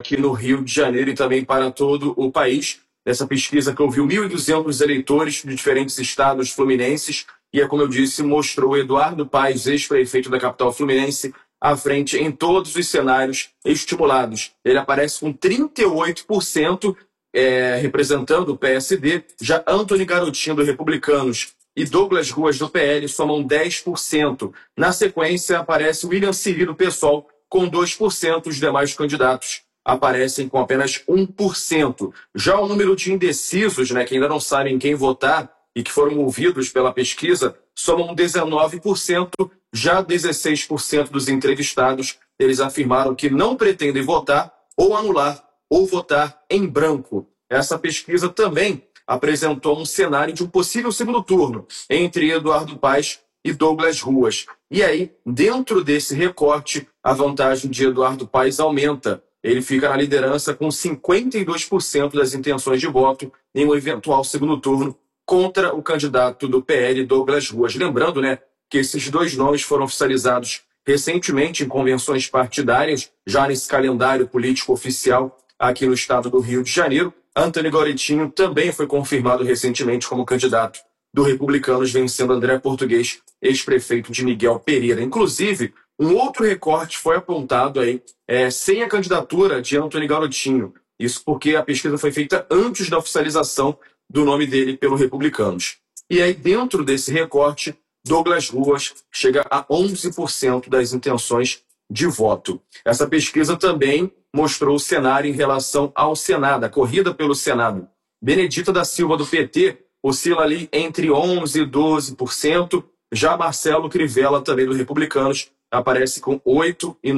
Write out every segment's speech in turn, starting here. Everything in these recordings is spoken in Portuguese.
aqui no Rio de Janeiro e também para todo o país. Essa pesquisa que ouviu 1.200 eleitores de diferentes estados fluminenses e, como eu disse, mostrou Eduardo Paes, ex-prefeito da capital fluminense, à frente em todos os cenários estimulados. Ele aparece com 38%, representando o PSD. Já Antony Garotinho, do Republicanos, e Douglas Ruas, do PL, somam 10%. Na sequência, aparece William Siri, do PSOL, com 2%. Os demais candidatos aparecem com apenas 1%. Já o número de indecisos, que ainda não sabem quem votar e que foram ouvidos pela pesquisa, somam 19%. Já 16% dos entrevistados, eles afirmaram que não pretendem votar ou anular ou votar em branco. Essa pesquisa também apresentou um cenário de um possível segundo turno entre Eduardo Paes e Douglas Ruas. E aí, dentro desse recorte, a vantagem de Eduardo Paes aumenta. Ele fica na liderança com 52% das intenções de voto em um eventual segundo turno contra o candidato do PL, Douglas Ruas. Lembrando, que esses dois nomes foram oficializados recentemente em convenções partidárias, já nesse calendário político oficial aqui no estado do Rio de Janeiro. Antony Garotinho também foi confirmado recentemente como candidato do Republicanos, vencendo André Português, ex-prefeito de Miguel Pereira. Inclusive, um outro recorte foi apontado aí, sem a candidatura de Antony Garotinho. Isso porque a pesquisa foi feita antes da oficialização do nome dele pelo Republicanos. E aí, dentro desse recorte, Douglas Ruas chega a 11% das intenções de voto. Essa pesquisa também mostrou o cenário em relação ao Senado, a corrida pelo Senado. Benedita da Silva, do PT, oscila ali entre 11% e 12%. Já Marcelo Crivella, também do Republicanos, aparece com 8% e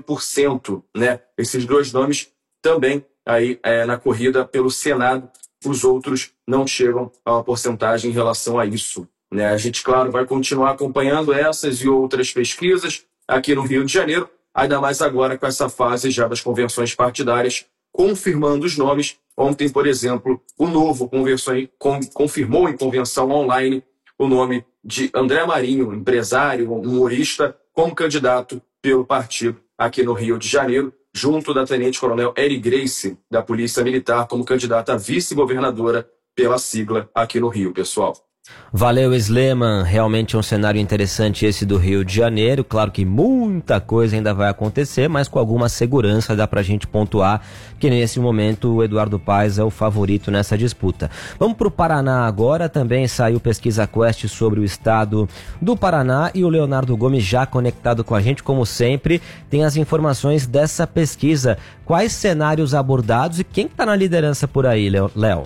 9%. Esses dois nomes também aí na corrida pelo Senado. Os outros não chegam a uma porcentagem em relação a isso. A gente, claro, vai continuar acompanhando essas e outras pesquisas aqui no Rio de Janeiro, ainda mais agora com essa fase já das convenções partidárias, confirmando os nomes. Ontem, por exemplo, o Novo confirmou em convenção online o nome de André Marinho, empresário, humorista, como candidato pelo partido aqui no Rio de Janeiro, junto da tenente-coronel Eri Grace, da Polícia Militar, como candidata a vice-governadora pela sigla aqui no Rio, pessoal. Valeu, Sleman. Realmente é um cenário interessante esse do Rio de Janeiro. Claro que muita coisa ainda vai acontecer, mas com alguma segurança dá pra gente pontuar que nesse momento o Eduardo Paes é o favorito nessa disputa. Vamos pro Paraná agora. Também saiu pesquisa Quest sobre o estado do Paraná e o Leonardo Gomes, já conectado com a gente, como sempre, tem as informações dessa pesquisa. Quais cenários abordados e quem tá na liderança por aí, Léo?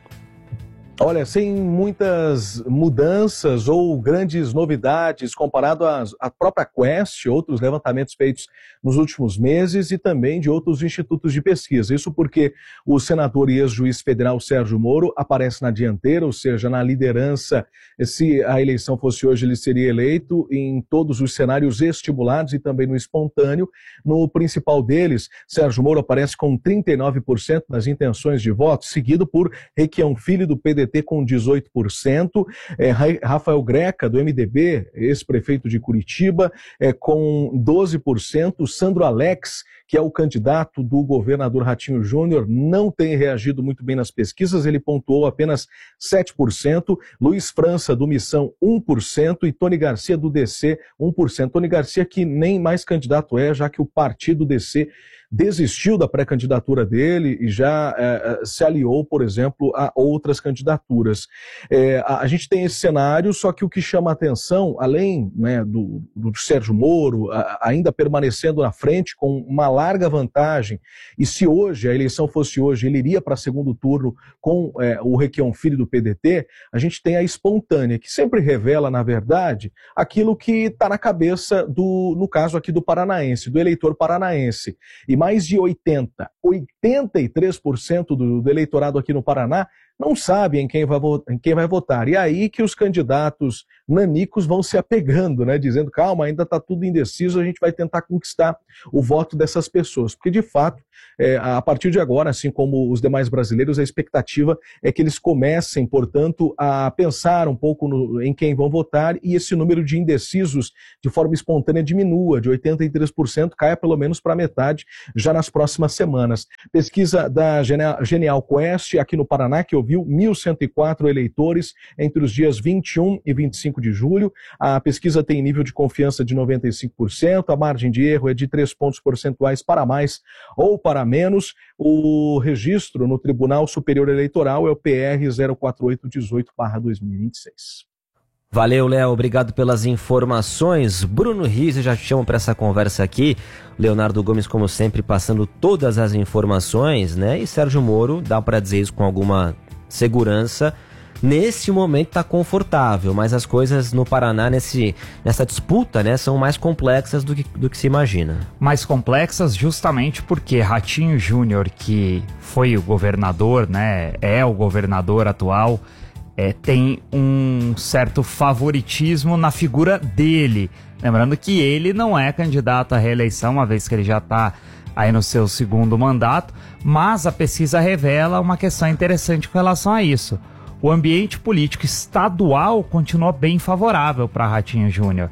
Olha, sem muitas mudanças ou grandes novidades comparado à própria Quest, outros levantamentos feitos nos últimos meses e também de outros institutos de pesquisa. Isso porque o senador e ex-juiz federal Sérgio Moro aparece na dianteira, ou seja, na liderança. Se a eleição fosse hoje, ele seria eleito em todos os cenários estimulados e também no espontâneo. No principal deles, Sérgio Moro aparece com 39% das intenções de voto, seguido por Requião Filho, do PDT, com 18%, Rafael Greca, do MDB, ex-prefeito de Curitiba, com 12%, Sandro Alex, que é o candidato do governador Ratinho Júnior, não tem reagido muito bem nas pesquisas, ele pontuou apenas 7%, Luiz França, do Missão, 1%, e Tony Garcia, do DC, 1%. Tony Garcia, que nem mais candidato já que o partido DC desistiu da pré-candidatura dele e já se aliou, por exemplo, a outras candidaturas. A gente tem esse cenário, só que o que chama a atenção, além do Sérgio Moro ainda permanecendo na frente com uma larga vantagem, e se hoje, a eleição fosse hoje, ele iria para segundo turno com o Requião Filho, do PDT, a gente tem a espontânea, que sempre revela, na verdade, aquilo que está na cabeça no caso aqui do paranaense, do eleitor paranaense. E mais de 83% do eleitorado aqui no Paraná não sabe em quem vai votar. E aí que os candidatos nanicos vão se apegando, né? Dizendo, calma, ainda está tudo indeciso, a gente vai tentar conquistar o voto dessas pessoas. Porque, de fato, a partir de agora, assim como os demais brasileiros, a expectativa é que eles comecem, portanto, a pensar um pouco em quem vão votar e esse número de indecisos, de forma espontânea, diminua, de 83%, caia pelo menos para metade já nas próximas semanas. Pesquisa da Genial Quest, aqui no Paraná, que ouviu 1.104 eleitores entre os dias 21 e 25 de julho. A pesquisa tem nível de confiança de 95%, a margem de erro é de 3 pontos percentuais para mais ou para menos. O registro no Tribunal Superior Eleitoral é o PR 04818/2026. Valeu, Léo, obrigado pelas informações. Bruno Riz, eu já te chamo para essa conversa aqui. Leonardo Gomes, como sempre, passando todas as informações, né? E Sérgio Moro, dá para dizer isso com alguma segurança, nesse momento está confortável, mas as coisas no Paraná, nessa disputa, né, são mais complexas do que se imagina. Mais complexas justamente porque Ratinho Júnior, que foi o governador, né, é o governador atual, tem um certo favoritismo na figura dele. Lembrando que ele não é candidato à reeleição, uma vez que ele já está aí no seu segundo mandato, mas a pesquisa revela uma questão interessante com relação a isso. O ambiente político estadual continua bem favorável para Ratinho Júnior.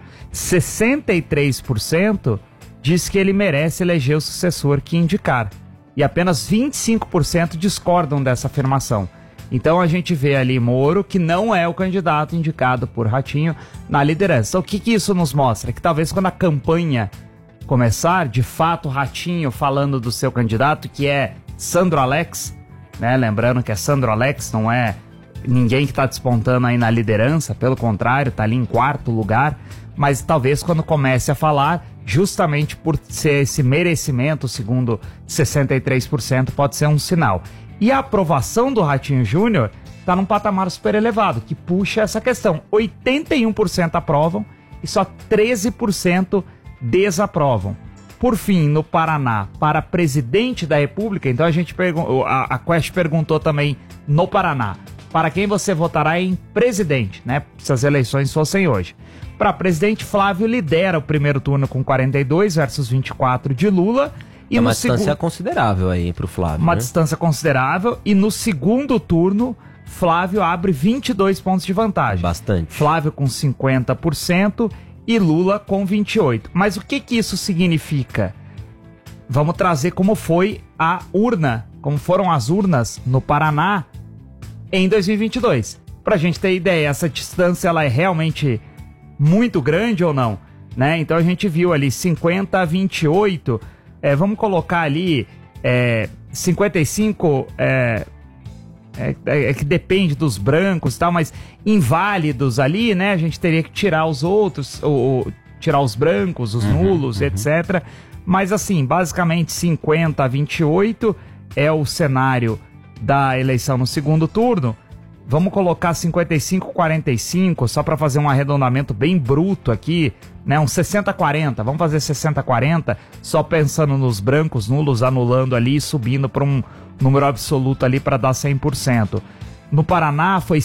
63% diz que ele merece eleger o sucessor que indicar. E apenas 25% discordam dessa afirmação. Então a gente vê ali Moro, que não é o candidato indicado por Ratinho, na liderança. O que isso nos mostra? Que talvez quando a campanha começar, de fato, Ratinho falando do seu candidato, que é Sandro Alex, né? Lembrando que é Sandro Alex, não é ninguém que está despontando aí na liderança, pelo contrário, está ali em quarto lugar, mas talvez quando comece a falar, justamente por ser esse merecimento, segundo 63%, pode ser um sinal. E a aprovação do Ratinho Júnior está num patamar super elevado, que puxa essa questão. 81% aprovam e só 13% desaprovam. Por fim, no Paraná, para presidente da República, então a Quest perguntou também no Paraná, para quem você votará em presidente, né? Se as eleições fossem hoje. Para presidente, Flávio lidera o primeiro turno com 42 versus 24 de Lula. E uma distância considerável aí para o Flávio. Uma distância considerável. E no segundo turno, Flávio abre 22 pontos de vantagem. Bastante. Flávio com 50% e Lula com 28%. Mas o que isso significa? Vamos trazer como foi a urna, como foram as urnas no Paraná em 2022. Pra gente ter ideia, essa distância ela é realmente muito grande ou não? Né? Então a gente viu ali 50-28, vamos colocar ali 55, que depende dos brancos e tal, mas inválidos ali, né? A gente teria que tirar os outros, ou tirar os brancos, os nulos, etc. Mas assim, basicamente 50-28 é o cenário da eleição no segundo turno. Vamos colocar 55-45, só para fazer um arredondamento bem bruto aqui, né? Um 60-40, vamos fazer 60-40, só pensando nos brancos, nulos, anulando ali e subindo para um número absoluto ali para dar 100%. No Paraná foi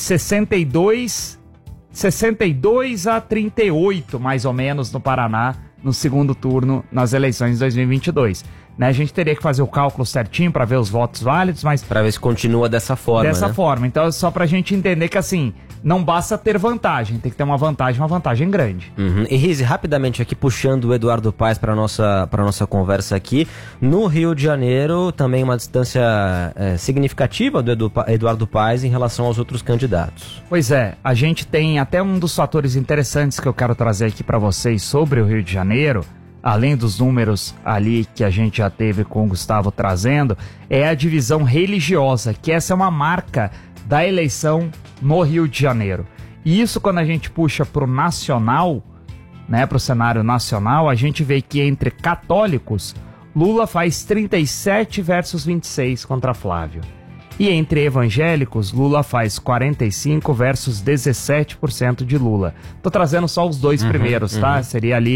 62-38, mais ou menos, no Paraná, no segundo turno, nas eleições de 2022. Né, a gente teria que fazer o cálculo certinho para ver os votos válidos, mas... Para ver se continua dessa forma, Dessa forma. Então é só pra gente entender que, assim, não basta ter vantagem, tem que ter uma vantagem grande. E Rize, rapidamente aqui, puxando o Eduardo Paes para nossa conversa aqui. No Rio de Janeiro, também uma distância significativa do Eduardo Paes em relação aos outros candidatos. Pois é, a gente tem até um dos fatores interessantes que eu quero trazer aqui para vocês sobre o Rio de Janeiro, além dos números ali que a gente já teve com o Gustavo trazendo, é a divisão religiosa, que essa é uma marca da eleição no Rio de Janeiro. E isso, quando a gente puxa para o nacional, né, para o cenário nacional, a gente vê que entre católicos, Lula faz 37 versus 26 contra Flávio. E entre evangélicos, Lula faz 45 versus 17% de Lula. Tô trazendo só os dois primeiros, tá? Seria ali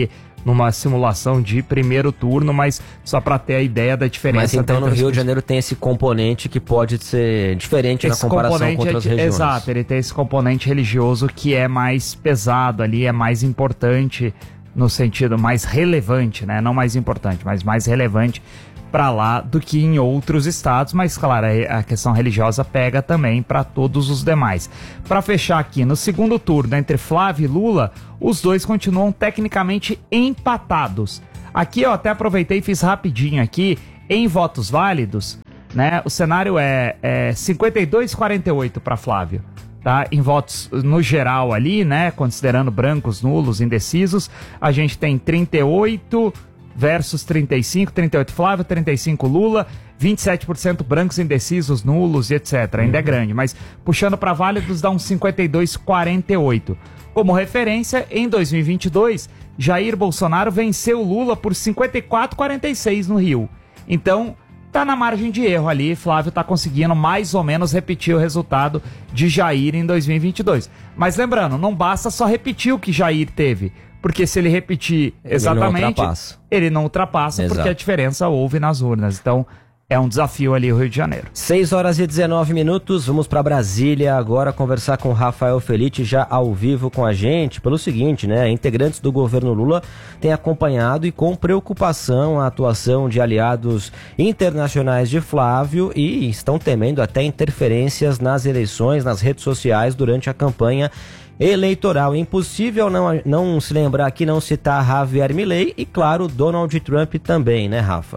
numa simulação de primeiro turno, mas só para ter a ideia da diferença. Mas então no Rio de Janeiro tem esse componente que pode ser diferente na comparação com outras regiões. Exato, ele tem esse componente religioso que é mais pesado ali, é mais importante no sentido mais relevante, né? Não mais importante, mas mais relevante para lá do que em outros estados, mas claro, a questão religiosa pega também para todos os demais. Para fechar aqui, no segundo turno entre Flávio e Lula, os dois continuam tecnicamente empatados. Aqui eu até aproveitei e fiz rapidinho aqui, em votos válidos, né? O cenário é 52-48 para Flávio. Tá? Em votos no geral ali, né? Considerando brancos, nulos, indecisos, a gente tem 38 versus 35, 38 Flávio, 35 Lula, 27% brancos, indecisos, nulos e etc. Ainda é grande, mas puxando para válidos dá uns 52-48. Como referência, em 2022, Jair Bolsonaro venceu Lula por 54-46 no Rio. Então, tá na margem de erro ali, Flávio tá conseguindo mais ou menos repetir o resultado de Jair em 2022. Mas lembrando, não basta só repetir o que Jair teve, porque se ele repetir exatamente, ele não ultrapassa Exato. Porque a diferença houve nas urnas. Então, é um desafio ali o Rio de Janeiro. 6h19, vamos para Brasília agora conversar com Rafael Felitti, já ao vivo com a gente, pelo seguinte, né? Integrantes do governo Lula têm acompanhado e com preocupação a atuação de aliados internacionais de Flávio e estão temendo até interferências nas eleições, nas redes sociais durante a campanha eleitoral. Impossível não se lembrar aqui, não citar Javier Milei e, claro, Donald Trump também, né, Rafa?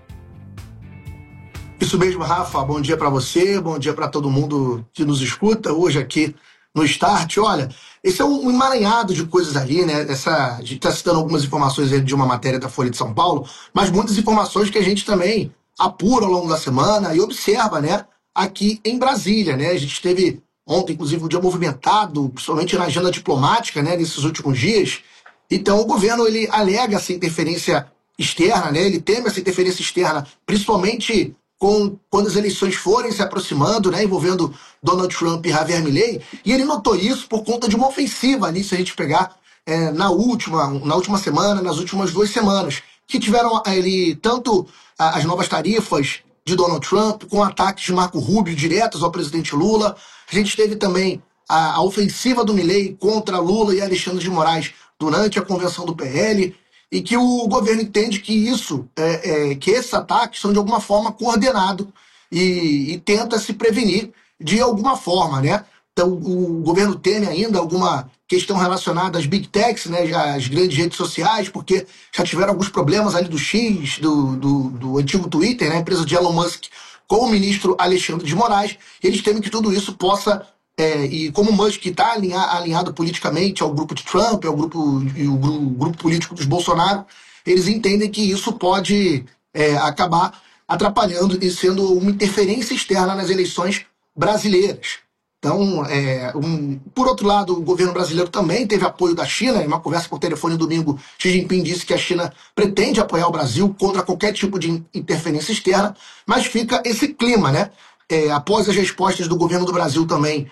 Isso mesmo, Rafa. Bom dia para você, bom dia para todo mundo que nos escuta hoje aqui no Start. Olha, esse é um emaranhado de coisas ali, né? A gente está citando algumas informações aí de uma matéria da Folha de São Paulo, mas muitas informações que a gente também apura ao longo da semana e observa, né? Aqui em Brasília, né? A gente teve ontem, inclusive, um dia movimentado, principalmente na agenda diplomática, né? Nesses últimos dias. Então, o governo, ele alega essa interferência externa, né? Ele teme essa interferência externa, principalmente quando as eleições forem se aproximando, né, envolvendo Donald Trump e Javier Milei, e ele notou isso por conta de uma ofensiva ali, se a gente pegar na última semana, nas últimas 2 semanas, que tiveram ali tanto as novas tarifas de Donald Trump, com ataques de Marco Rubio diretos ao presidente Lula. A gente teve também a ofensiva do Milei contra Lula e Alexandre de Moraes durante a convenção do PL, e que o governo entende que que esses ataques são de alguma forma coordenados e tenta se prevenir de alguma forma, né? Então o governo teme ainda alguma questão relacionada às big techs, né, às grandes redes sociais, porque já tiveram alguns problemas ali do X, do antigo Twitter, né, a empresa de Elon Musk, com o ministro Alexandre de Moraes. E eles temem que tudo isso possa, e como o Musk está alinhado politicamente ao grupo de Trump, ao grupo político dos Bolsonaro, eles entendem que isso pode acabar atrapalhando e sendo uma interferência externa nas eleições brasileiras. Então, por outro lado, o governo brasileiro também teve apoio da China. Em uma conversa por telefone domingo, Xi Jinping disse que a China pretende apoiar o Brasil contra qualquer tipo de interferência externa, mas fica esse clima, né? Após as respostas do governo do Brasil também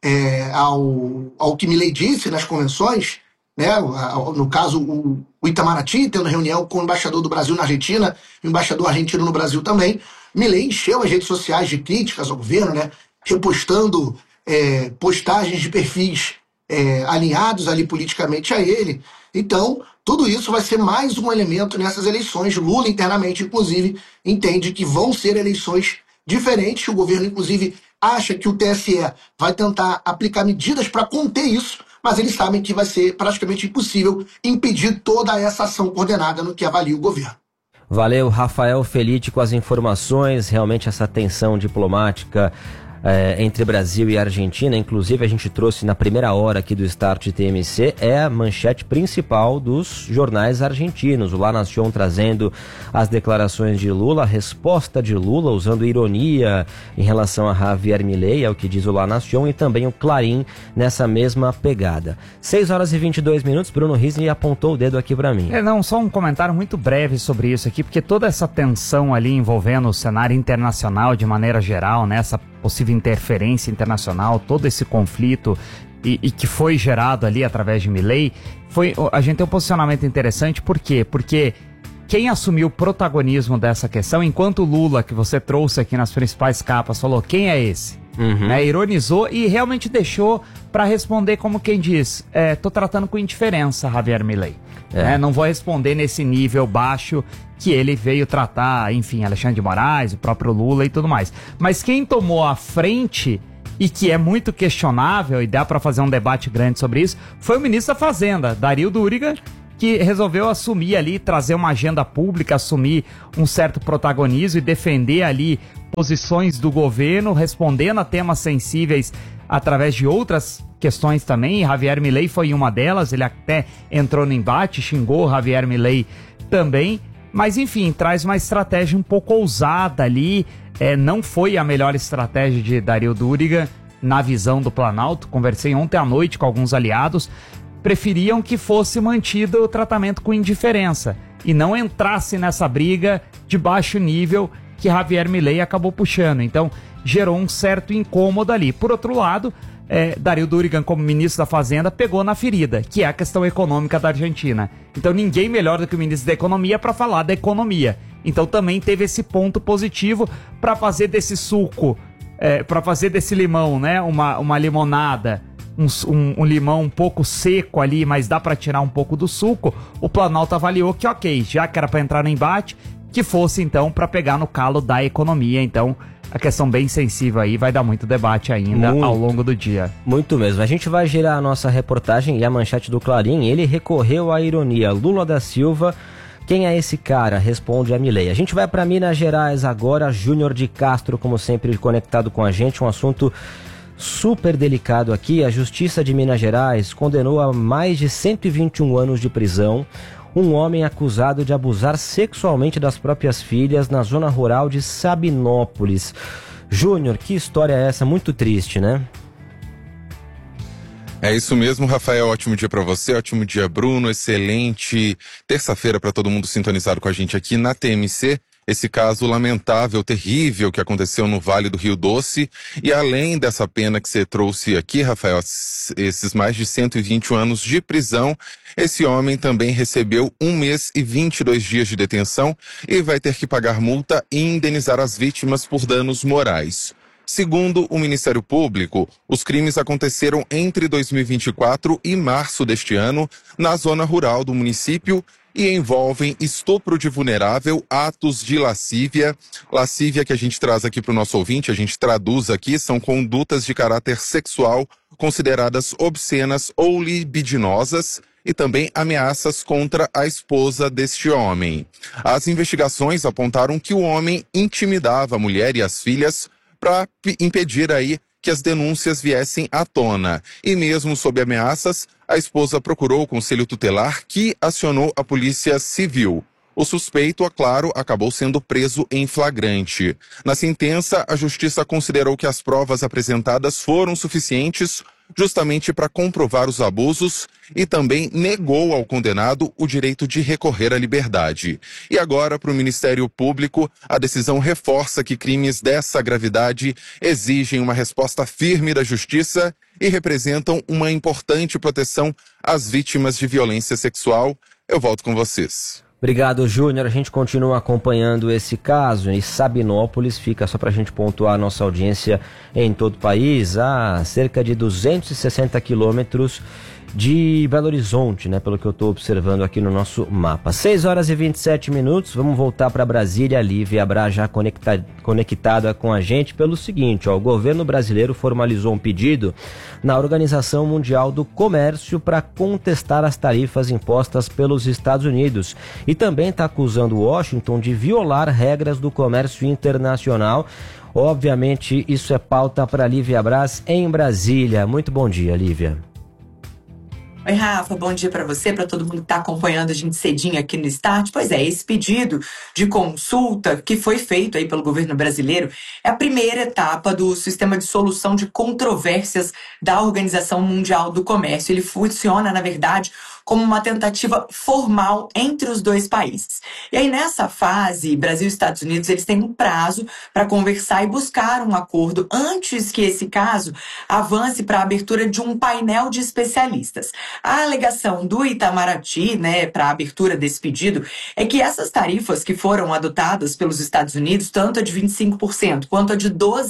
ao que Milei disse nas convenções, né? No caso, o Itamaraty tendo reunião com o embaixador do Brasil na Argentina, o embaixador argentino no Brasil também, Milei encheu as redes sociais de críticas ao governo, né? Repostando postagens de perfis alinhados ali politicamente a ele. Então, tudo isso vai ser mais um elemento nessas eleições. Lula, internamente, inclusive, entende que vão ser eleições diferentes. O governo, inclusive, acha que o TSE vai tentar aplicar medidas para conter isso, mas eles sabem que vai ser praticamente impossível impedir toda essa ação coordenada no que avalia o governo. Valeu, Rafael Felitti, com as informações. Realmente essa tensão diplomática entre Brasil e Argentina, inclusive a gente trouxe na primeira hora aqui do Start TMC, é a manchete principal dos jornais argentinos. O La Nación trazendo as declarações de Lula, a resposta de Lula, usando ironia em relação a Javier Milei, é o que diz o La Nación, e também o Clarín nessa mesma pegada. 6h22, Bruno Risli apontou o dedo aqui para mim. Só um comentário muito breve sobre isso aqui, porque toda essa tensão ali envolvendo o cenário internacional de maneira geral, né, essa possível interferência internacional, todo esse conflito e que foi gerado ali através de Milei, a gente tem um posicionamento interessante. Por quê? Porque quem assumiu o protagonismo dessa questão, enquanto o Lula, que você trouxe aqui nas principais capas, falou quem é esse? Ironizou e realmente deixou para responder como quem diz, tô tratando com indiferença Javier Milei. Não vou responder nesse nível baixo que ele veio tratar, enfim, Alexandre de Moraes, o próprio Lula e tudo mais. Mas quem tomou a frente e que é muito questionável, e dá para fazer um debate grande sobre isso, foi o ministro da Fazenda, Dario Duriga, que resolveu assumir ali, trazer uma agenda pública, assumir um certo protagonismo e defender ali posições do governo, respondendo a temas sensíveis através de outras questões também. Javier Milei foi uma delas, ele até entrou no embate, xingou Javier Milei também, mas enfim, traz uma estratégia um pouco ousada ali. Não foi a melhor estratégia de Dario Duriga na visão do Planalto. Conversei ontem à noite com alguns aliados, preferiam que fosse mantido o tratamento com indiferença e não entrasse nessa briga de baixo nível que Javier Milei acabou puxando. Então gerou um certo incômodo ali. Por outro lado, Dario Duriga, como ministro da Fazenda, pegou na ferida, que é a questão econômica da Argentina. Então ninguém melhor do que o ministro da Economia para falar da economia. Então também teve esse ponto positivo para fazer desse suco, para fazer desse limão, né, uma limonada, um limão um pouco seco ali, mas dá para tirar um pouco do suco. O Planalto avaliou que ok, já que era para entrar no embate, que fosse então para pegar no calo da economia. Então a questão bem sensível aí, vai dar muito debate ainda ao longo do dia. Muito mesmo. A gente vai girar a nossa reportagem e a manchete do Clarim. Ele recorreu à ironia. Lula da Silva, quem é esse cara? Responde a Milei. A gente vai para Minas Gerais agora. Júnior de Castro, como sempre, conectado com a gente. Um assunto super delicado aqui. A Justiça de Minas Gerais condenou a mais de 121 anos de prisão um homem acusado de abusar sexualmente das próprias filhas na zona rural de Sabinópolis. Júnior, que história é essa? Muito triste, né? É isso mesmo, Rafael. Ótimo dia para você, ótimo dia, Bruno. Excelente terça-feira para todo mundo sintonizado com a gente aqui na TMC. Esse caso lamentável, terrível que aconteceu no Vale do Rio Doce. E além dessa pena que você trouxe aqui, Rafael, esses mais de 121 anos de prisão, esse homem também recebeu 1 mês e 22 dias de detenção e vai ter que pagar multa e indenizar as vítimas por danos morais. Segundo o Ministério Público, os crimes aconteceram entre 2024 e março deste ano na zona rural do município e envolvem estupro de vulnerável, atos de lascívia. Lascívia que a gente traz aqui para o nosso ouvinte, a gente traduz aqui, são condutas de caráter sexual consideradas obscenas ou libidinosas e também ameaças contra a esposa deste homem. As investigações apontaram que o homem intimidava a mulher e as filhas para impedir aí que as denúncias viessem à tona. E mesmo sob ameaças, a esposa procurou o Conselho Tutelar, que acionou a Polícia Civil. O suspeito, é claro, acabou sendo preso em flagrante. Na sentença, a Justiça considerou que as provas apresentadas foram suficientes justamente para comprovar os abusos e também negou ao condenado o direito de recorrer à liberdade. E agora, para o Ministério Público, a decisão reforça que crimes dessa gravidade exigem uma resposta firme da Justiça e representam uma importante proteção às vítimas de violência sexual. Eu volto com vocês. Obrigado, Júnior. A gente continua acompanhando esse caso. E Sabinópolis fica, só para a gente pontuar a nossa audiência em todo o país, a cerca de 260 quilômetros de Belo Horizonte, né? Pelo que eu estou observando aqui no nosso mapa. 6 horas e 27 minutos. Vamos voltar para Brasília. Lívia Abra já conectada com a gente pelo seguinte, o governo brasileiro formalizou um pedido na Organização Mundial do Comércio para contestar as tarifas impostas pelos Estados Unidos e também está acusando Washington de violar regras do comércio internacional. Obviamente, isso é pauta para Lívia Abras em Brasília. Muito bom dia, Lívia. Oi, Rafa, bom dia para você, para todo mundo que está acompanhando a gente cedinho aqui no Start. Pois é, esse pedido de consulta que foi feito aí pelo governo brasileiro é a primeira etapa do sistema de solução de controvérsias da Organização Mundial do Comércio. Ele funciona, na verdade, como uma tentativa formal entre os dois países. E aí, nessa fase, Brasil e Estados Unidos, eles têm um prazo para conversar e buscar um acordo antes que esse caso avance para a abertura de um painel de especialistas. A alegação do Itamaraty, para a abertura desse pedido, é que essas tarifas que foram adotadas pelos Estados Unidos, tanto a de 25% quanto a de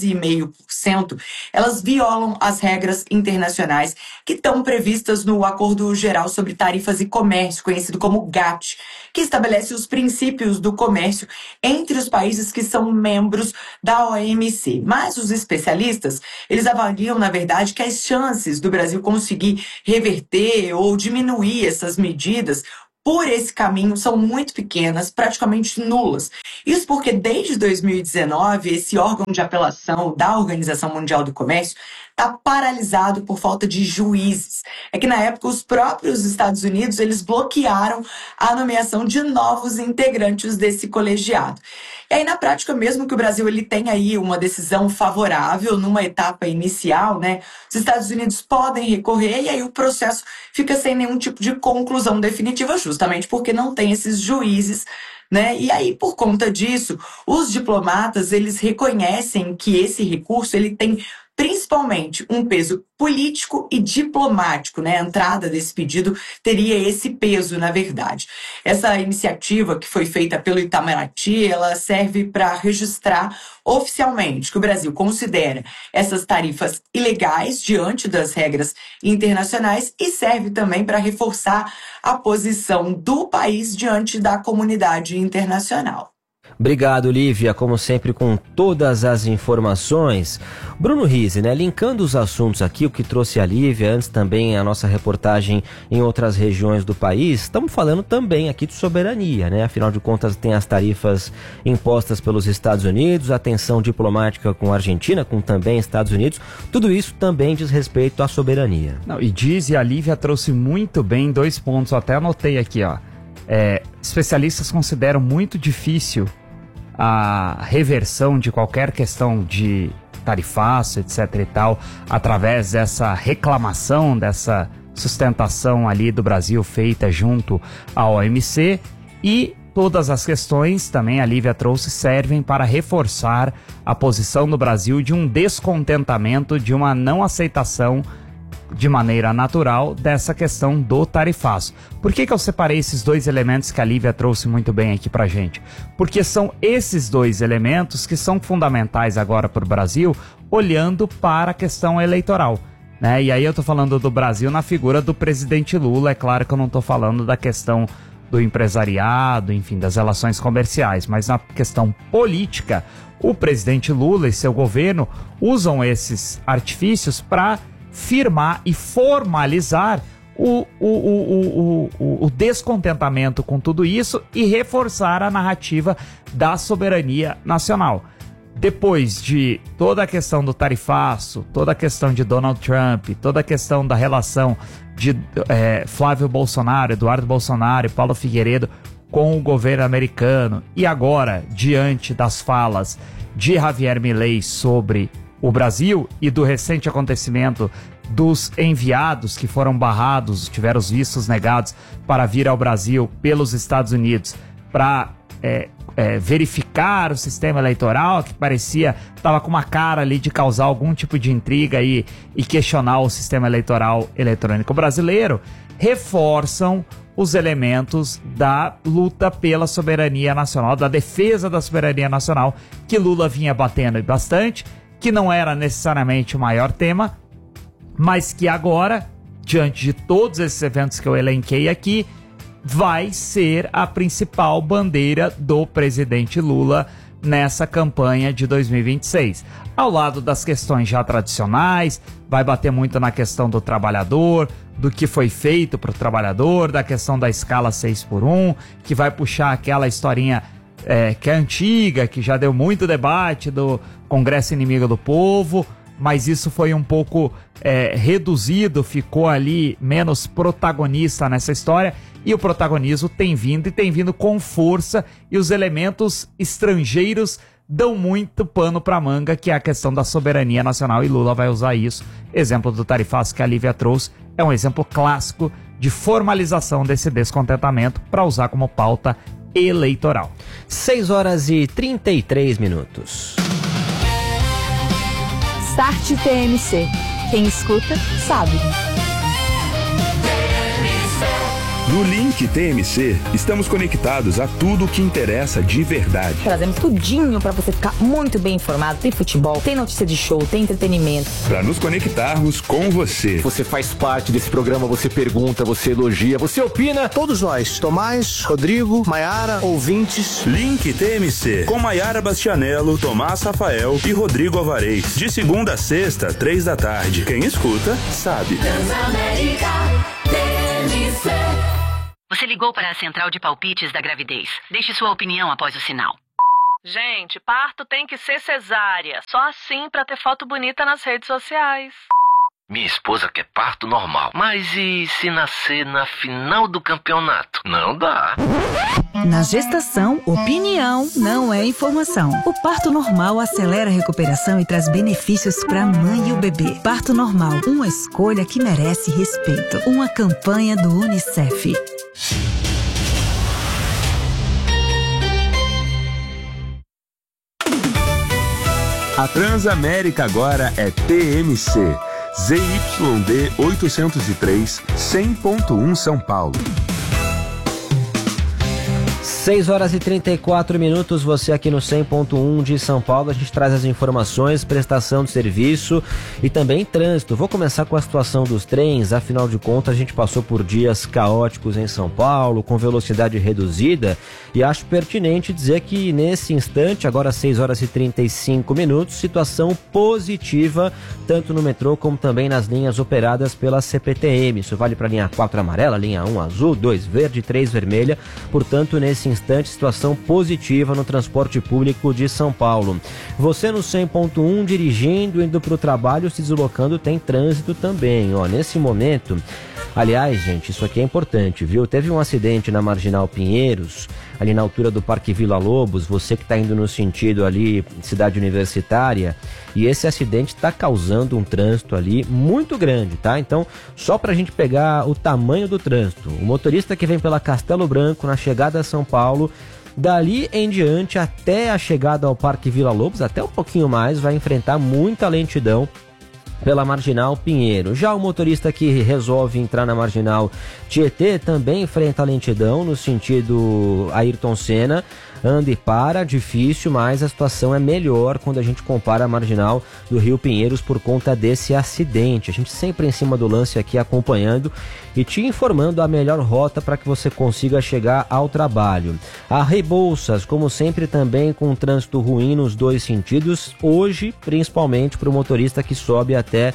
12,5%, elas violam as regras internacionais que estão previstas no Acordo Geral sobre Tarifas e Comércio, conhecido como GATT, que estabelece os princípios do comércio entre os países que são membros da OMC. Mas os especialistas, eles avaliam, na verdade, que as chances do Brasil conseguir reverter ou diminuir essas medidas por esse caminho são muito pequenas, praticamente nulas. Isso porque desde 2019, esse órgão de apelação da Organização Mundial do Comércio está paralisado por falta de juízes. É que na época os próprios Estados Unidos eles bloquearam a nomeação de novos integrantes desse colegiado. E aí, na prática, mesmo que o Brasil ele tenha aí uma decisão favorável numa etapa inicial, os Estados Unidos podem recorrer e aí o processo fica sem nenhum tipo de conclusão definitiva, justamente porque não tem esses juízes, E aí, por conta disso, os diplomatas, eles reconhecem que esse recurso, ele tem principalmente um peso político e diplomático, A entrada desse pedido teria esse peso, na verdade. Essa iniciativa que foi feita pelo Itamaraty, ela serve para registrar oficialmente que o Brasil considera essas tarifas ilegais diante das regras internacionais e serve também para reforçar a posição do país diante da comunidade internacional. Obrigado, Lívia, como sempre, com todas as informações. Bruno Rizzi, linkando os assuntos aqui, o que trouxe a Lívia, antes também a nossa reportagem em outras regiões do país, estamos falando também aqui de soberania, Afinal de contas, tem as tarifas impostas pelos Estados Unidos, a tensão diplomática com a Argentina, com também Estados Unidos, tudo isso também diz respeito à soberania. E a Lívia trouxe muito bem 2 pontos, eu até anotei aqui, especialistas consideram muito difícil a reversão de qualquer questão de tarifaço, etc. e tal, através dessa reclamação, dessa sustentação ali do Brasil feita junto à OMC, e todas as questões, também a Lívia trouxe, servem para reforçar a posição do Brasil de um descontentamento, de uma não aceitação de maneira natural dessa questão do tarifaço. Por que eu separei esses 2 elementos que a Lívia trouxe muito bem aqui pra gente? Porque são esses 2 elementos que são fundamentais agora para o Brasil, olhando para a questão eleitoral, E aí eu tô falando do Brasil na figura do presidente Lula, é claro que eu não tô falando da questão do empresariado, enfim, das relações comerciais, mas na questão política, o presidente Lula e seu governo usam esses artifícios para firmar e formalizar o descontentamento com tudo isso e reforçar a narrativa da soberania nacional. Depois de toda a questão do tarifaço, toda a questão de Donald Trump, toda a questão da relação de Flávio Bolsonaro, Eduardo Bolsonaro e Paulo Figueiredo com o governo americano, e agora, diante das falas de Javier Milei sobre o Brasil e do recente acontecimento dos enviados que foram barrados, tiveram os vistos negados para vir ao Brasil pelos Estados Unidos para verificar o sistema eleitoral, que parecia, estava com uma cara ali de causar algum tipo de intriga e questionar o sistema eleitoral eletrônico brasileiro, reforçam os elementos da luta pela soberania nacional, da defesa da soberania nacional, que Lula vinha batendo bastante, que não era necessariamente o maior tema, mas que agora, diante de todos esses eventos que eu elenquei aqui, vai ser a principal bandeira do presidente Lula nessa campanha de 2026. Ao lado das questões já tradicionais, vai bater muito na questão do trabalhador, do que foi feito para o trabalhador, da questão da escala 6x1, que vai puxar aquela historinha que é antiga, que já deu muito debate do Congresso Inimigo do Povo, mas isso foi um pouco reduzido, ficou ali menos protagonista nessa história, e o protagonismo tem vindo com força, e os elementos estrangeiros dão muito pano pra manga, que é a questão da soberania nacional, e Lula vai usar isso. Exemplo do tarifaço que a Lívia trouxe é um exemplo clássico de formalização desse descontentamento para usar como pauta eleitoral. 6h33. Start TMC. Quem escuta, sabe. No Link TMC, estamos conectados a tudo o que interessa de verdade. Trazemos tudinho para você ficar muito bem informado. Tem futebol, tem notícia de show, tem entretenimento. Para nos conectarmos com você. Você faz parte desse programa, você pergunta, você elogia, você opina. Todos nós, Tomás, Rodrigo, Maiara, ouvintes. Link TMC, com Maiara Bastianello, Tomás Rafael e Rodrigo Alvarez. De segunda a sexta, 15h. Quem escuta, sabe. Transamérica TMC. Você ligou para a central de palpites da gravidez. Deixe sua opinião após o sinal. Gente, parto tem que ser cesárea. Só assim pra ter foto bonita nas redes sociais. Minha esposa quer parto normal. Mas e se nascer na final do campeonato? Não dá. Na gestação, opinião não é informação. O parto normal acelera a recuperação e traz benefícios para a mãe e o bebê. Parto normal, uma escolha que merece respeito. Uma campanha do UNICEF. A Transamérica agora é TMC. ZYD 803, 100.1 São Paulo. 6h34, você aqui no 100.1 de São Paulo. A gente traz as informações, prestação de serviço e também trânsito. Vou começar com a situação dos trens. Afinal de contas, a gente passou por dias caóticos em São Paulo, com velocidade reduzida, e acho pertinente dizer que nesse instante, agora 6h35, situação positiva, tanto no metrô como também nas linhas operadas pela CPTM. Isso vale para a linha 4 amarela, linha 1 azul, 2 verde, 3 vermelha. Portanto, nesse instante, situação positiva no transporte público de São Paulo. Você no 100.1, dirigindo, indo para o trabalho, se deslocando, tem trânsito também. Nesse momento, aliás, gente, isso aqui é importante, viu? Teve um acidente na Marginal Pinheiros, ali na altura do Parque Vila Lobos, você que está indo no sentido ali, Cidade Universitária, e esse acidente está causando um trânsito ali muito grande, tá? Então, só para a gente pegar o tamanho do trânsito, o motorista que vem pela Castelo Branco, na chegada a São Paulo, dali em diante até a chegada ao Parque Vila Lobos, até um pouquinho mais, vai enfrentar muita lentidão pela Marginal Pinheiro. Já o motorista que resolve entrar na Marginal Tietê também enfrenta a lentidão no sentido Ayrton Senna. Anda e para, difícil, mas a situação é melhor quando a gente compara a Marginal do Rio Pinheiros por conta desse acidente. A gente sempre em cima do lance aqui acompanhando e te informando a melhor rota para que você consiga chegar ao trabalho. A Rebouças, como sempre, também com um trânsito ruim nos dois sentidos, hoje principalmente para o motorista que sobe até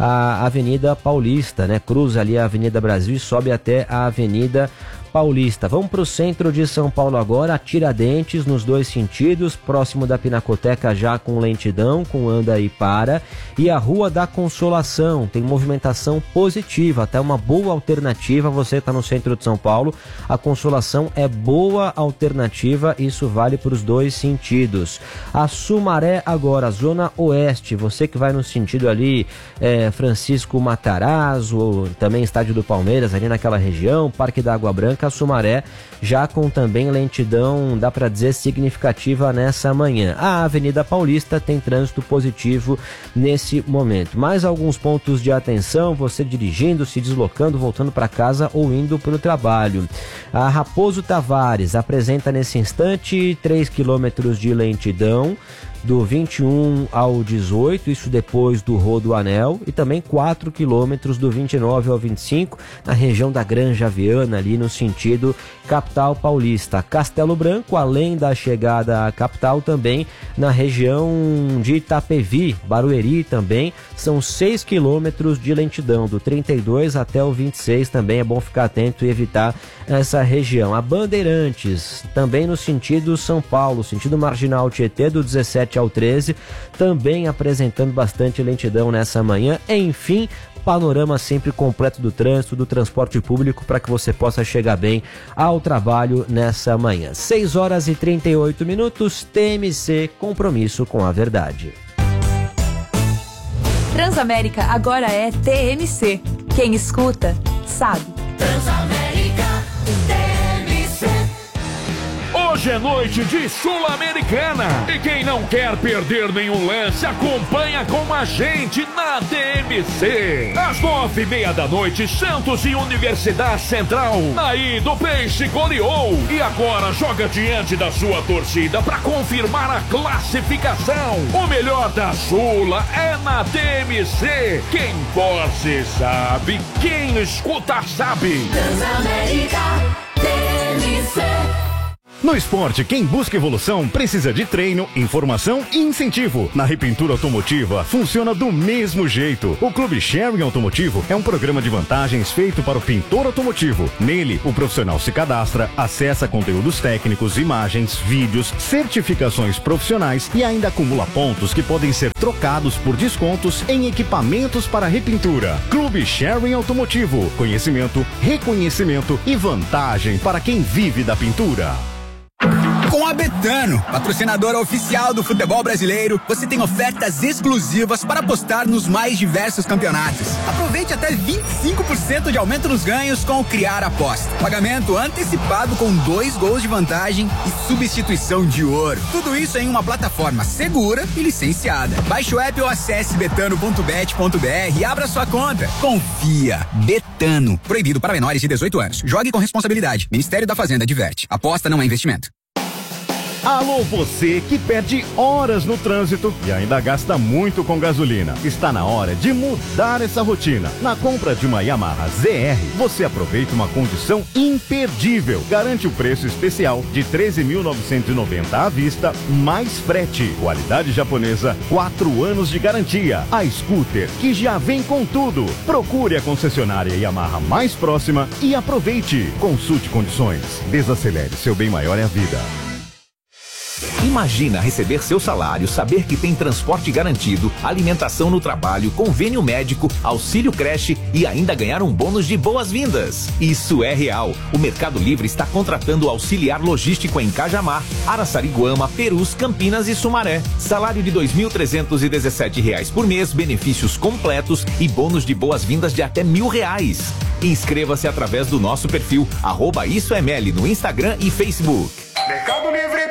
a Avenida Paulista, né? Cruza ali a Avenida Brasil e sobe até a Avenida Paulista. Vamos para o centro de São Paulo agora, Tiradentes nos dois sentidos, próximo da Pinacoteca já com lentidão, com anda e para, e a Rua da Consolação tem movimentação positiva, até uma boa alternativa. Você está no centro de São Paulo, a Consolação é boa alternativa, isso vale para os dois sentidos. A Sumaré agora, Zona Oeste, você que vai no sentido ali Francisco Matarazzo, também Estádio do Palmeiras, ali naquela região, Parque da Água Branca, a Sumaré já com também lentidão, dá para dizer, significativa nessa manhã. A Avenida Paulista tem trânsito positivo nesse momento. Mais alguns pontos de atenção, você dirigindo, se deslocando, voltando para casa ou indo para o trabalho. A Raposo Tavares apresenta nesse instante 3 quilômetros de lentidão, do 21 ao 18, isso depois do Rodoanel, e também 4 quilômetros do 29 ao 25, na região da Granja Viana, ali no sentido capital paulista. Castelo Branco, além da chegada à capital, também na região de Itapevi, Barueri também, são 6 quilômetros de lentidão, do 32 até o 26, também é bom ficar atento e evitar essa região. A Bandeirantes, também no sentido São Paulo, sentido Marginal Tietê, do 17 7 ao 13, também apresentando bastante lentidão nessa manhã. Enfim, panorama sempre completo do trânsito, do transporte público, para que você possa chegar bem ao trabalho nessa manhã. 6 horas e 38 minutos, TMC, compromisso com a verdade. Transamérica agora é TMC. Quem escuta, sabe. Transamérica, TMC. Hoje é noite de Sul-Americana e quem não quer perder nenhum lance acompanha com a gente na TMC. Às 9:30 da noite, Santos e Universidade Central. Aí do Peixe goleou e agora joga diante da sua torcida para confirmar a classificação. O melhor da Sula é na TMC. Quem torce sabe, quem escuta sabe. Transamérica, TMC. No esporte, quem busca evolução precisa de treino, informação e incentivo. Na Repintura Automotiva, funciona do mesmo jeito. O Clube Sharing Automotivo é um programa de vantagens feito para o pintor automotivo. Nele, o profissional se cadastra, acessa conteúdos técnicos, imagens, vídeos, certificações profissionais e ainda acumula pontos que podem ser trocados por descontos em equipamentos para repintura. Clube Sharing Automotivo. Conhecimento, reconhecimento e vantagem para quem vive da pintura. Com a Betano, patrocinadora oficial do futebol brasileiro, você tem ofertas exclusivas para apostar nos mais diversos campeonatos. Aproveite até 25% de aumento nos ganhos com o Criar Aposta. Pagamento antecipado com 2 gols de vantagem e substituição de ouro. Tudo isso em uma plataforma segura e licenciada. Baixe o app ou acesse betano.bet.br e abra sua conta. Confia. Betano. Proibido para menores de 18 anos. Jogue com responsabilidade. Ministério da Fazenda adverte. Aposta não é investimento. Alô, você que perde horas no trânsito e ainda gasta muito com gasolina. Está na hora de mudar essa rotina. Na compra de uma Yamaha ZR, você aproveita uma condição imperdível. Garante o preço especial de R$ 13.990 à vista, mais frete. Qualidade japonesa, 4 anos de garantia. A scooter que já vem com tudo. Procure a concessionária Yamaha mais próxima e aproveite. Consulte condições. Desacelere, seu bem maior é a vida. Imagina receber seu salário, saber que tem transporte garantido, alimentação no trabalho, convênio médico, auxílio creche e ainda ganhar um bônus de boas-vindas. Isso é real. O Mercado Livre está contratando auxiliar logístico em Cajamar, Araçariguama, Perus, Campinas e Sumaré. Salário de R$ 2.317 por mês, benefícios completos e bônus de boas-vindas de até R$ 1.000. Inscreva-se através do nosso perfil @IsoML no Instagram e Facebook. Mercado Livre.